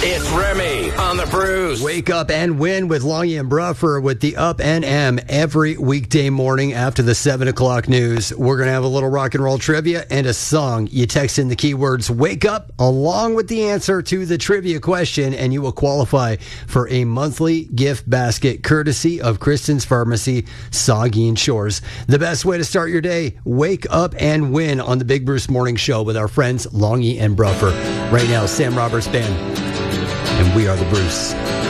It's Remy on the Bruce. Wake up and win with Longy and Bruffer with the Up and M every weekday morning after the 7 o'clock news. We're going to have a little rock and roll trivia and a song. You text in the keywords wake up along with the answer to the trivia question, and you will qualify for a monthly gift basket courtesy of Kristen's Pharmacy, Saugeen Shores. The best way to start your day, wake up and win on the Big Bruce Morning Show with our friends Longy and Bruffer. Right now, Sam Roberts Band. And we are the Bruce.